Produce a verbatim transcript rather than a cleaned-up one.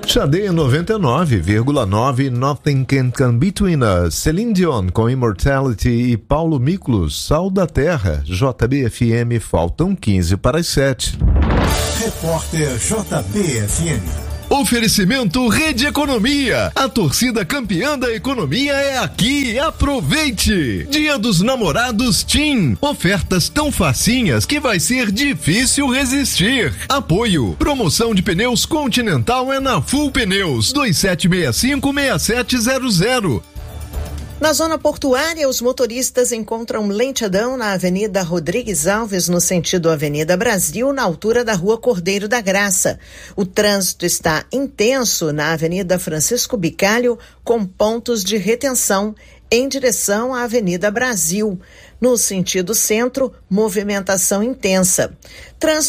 Xadê noventa e nove vírgula nove, Nothing Can Come Between Us, Celine Dion com Immortality e Paulo Miklos, Sal da Terra. J B F M, faltam quinze para as sete. Repórter J B F M. Oferecimento Rede Economia. A torcida campeã da economia é aqui. Aproveite! Dia dos Namorados TIM. Ofertas tão facinhas que vai ser difícil resistir. Apoio. Promoção de pneus Continental é na Full Pneus. dois sete seis cinco, seis sete zero zero. Na zona portuária, os motoristas encontram lentidão na Avenida Rodrigues Alves, no sentido Avenida Brasil, na altura da Rua Cordeiro da Graça. O trânsito está intenso na Avenida Francisco Bicalho, com pontos de retenção em direção à Avenida Brasil. No sentido centro, movimentação intensa. Trânsito